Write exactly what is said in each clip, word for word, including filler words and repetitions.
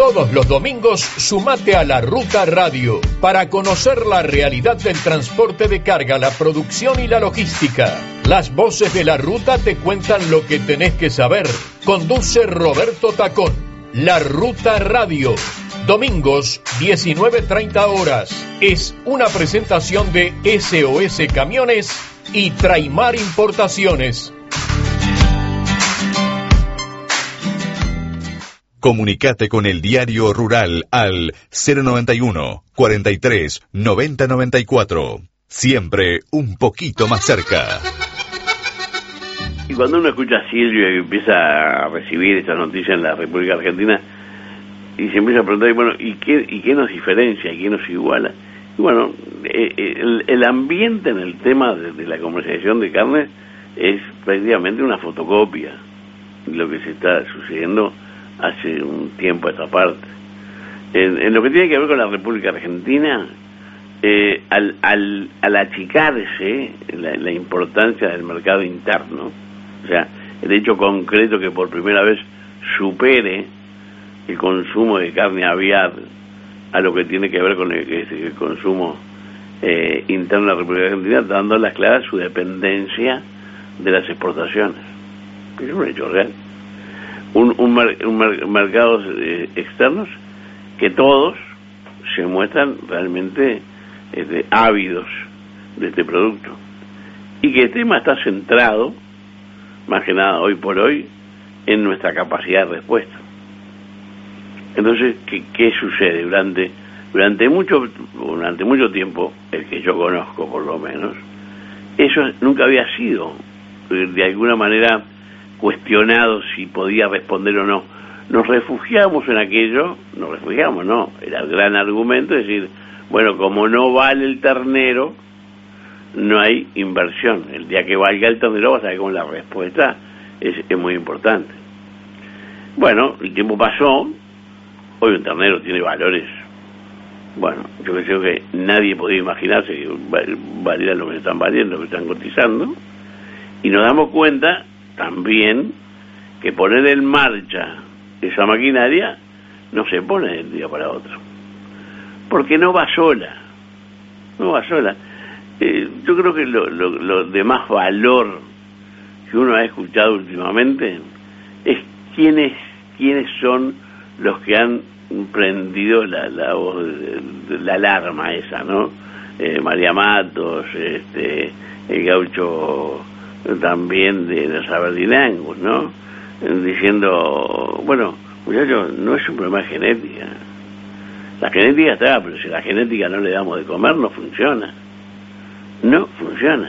Todos los domingos sumate a La Ruta Radio para conocer la realidad del transporte de carga, la producción y la logística. Las voces de La Ruta te cuentan lo que tenés que saber. Conduce Roberto Tacón. La Ruta Radio. Domingos, diecinueve treinta horas. Es una presentación de S O S Camiones y Traimar Importaciones. Comunicate con el Diario Rural al cero noventa y uno, cuarenta y tres, noventa noventa y cuatro. Siempre un poquito más cerca. Y cuando uno escucha a Silvio y empieza a recibir estas noticias en la República Argentina, y se empieza a preguntar, bueno, ¿y qué, y qué nos diferencia? ¿Y qué nos iguala? Y bueno, el, el ambiente en el tema de, de la comercialización de carne es prácticamente una fotocopia de lo que se está sucediendo hace un tiempo a esta parte. En, en lo que tiene que ver con la República Argentina, eh, al, al, al achicarse la, la importancia del mercado interno, o sea, el hecho concreto que por primera vez supere el consumo de carne aviar a lo que tiene que ver con el, el consumo eh, interno de la República Argentina, dando a las claras su dependencia de las exportaciones, que es un hecho real. Un, un, mer, un mer, mercados eh, externos que todos se muestran realmente este, ávidos de este producto, y que el tema está centrado más que nada hoy por hoy en nuestra capacidad de respuesta. Entonces, ¿qué, qué sucede? Durante durante mucho durante mucho tiempo, el que yo conozco por lo menos, eso nunca había sido de alguna manera cuestionado si podía responder o no. Nos refugiamos en aquello, nos refugiamos, no, era el gran argumento, es decir, bueno, como no vale el ternero, no hay inversión. El día que valga el ternero vas a ver cómo la respuesta es, es muy importante. Bueno, el tiempo pasó, hoy un ternero tiene valores, bueno, yo creo que nadie podía imaginarse que valieran lo que están valiendo, lo que están cotizando, y nos damos cuenta también que poner en marcha esa maquinaria no se pone de un día para otro, porque no va sola, no va sola. Eh, yo creo que lo, lo, lo de más valor que uno ha escuchado últimamente es quiénes quiénes son los que han prendido la, la voz de, de, la alarma esa, ¿no? Eh, María Matos, este, el gaucho también de los Aberdinangus, ¿no? Diciendo, bueno, muchachos, no es un problema de genética. La genética está, pero si la genética no le damos de comer, no funciona. No funciona.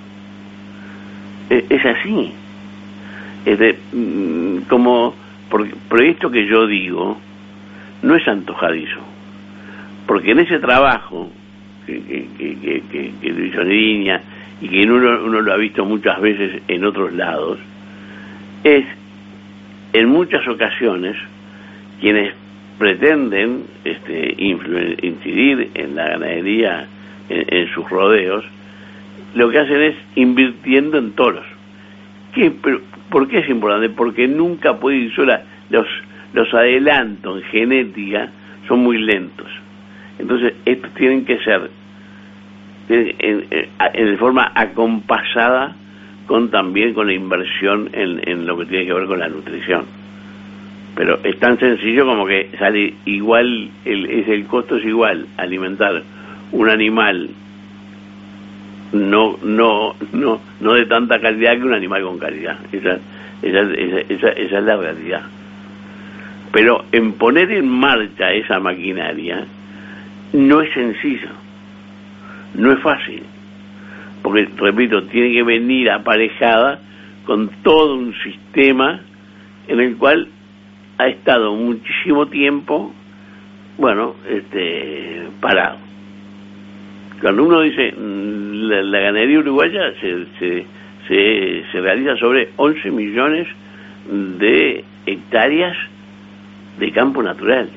Es, es así. Es de, como, por, por esto que yo digo, no es antojadizo. Porque en ese trabajo que, que, que, que, que, que lo hizo Niña, y que uno, uno lo ha visto muchas veces en otros lados, es en muchas ocasiones quienes pretenden este, influ- incidir en la ganadería, en, en sus rodeos, lo que hacen es invirtiendo en toros. ¿Qué, pero, ¿Por qué es importante? Porque nunca puede ir sola. Los, los adelantos en genética son muy lentos. Entonces, estos tienen que ser En, en, en forma acompasada con también con la inversión en, en lo que tiene que ver con la nutrición. Pero es tan sencillo como que sale igual, el, es el costo es igual alimentar un animal no no no no de tanta calidad que un animal con calidad. Esa esa esa, esa, esa es la realidad. Pero en poner en marcha esa maquinaria no es sencillo. No es fácil, porque, repito, tiene que venir aparejada con todo un sistema en el cual ha estado muchísimo tiempo, bueno, este, parado. Cuando uno dice, la, la ganadería uruguaya se, se, se, se realiza sobre once millones de hectáreas de campo natural.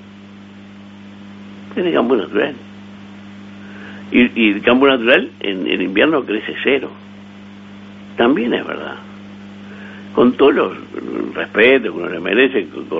De campo natural. Y, y el campo natural en, en invierno crece cero. También es verdad. Con todos los respetos que uno le merece,